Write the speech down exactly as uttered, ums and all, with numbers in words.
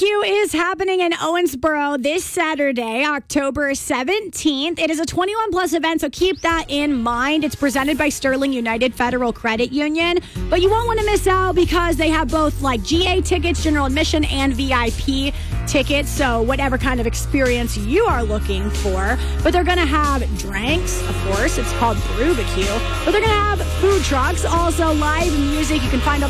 Brewbecue is happening in Owensboro this Saturday, October seventeenth. It is a twenty-one plus event, so keep that in mind. It's presented by Sterling United Federal Credit Union, but you won't want to miss out because they have both like G A tickets, general admission, and V I P tickets, so whatever kind of experience you are looking for. But they're going to have drinks, of course. It's called Brewbecue, but they're going to have food trucks, also live music. You can find all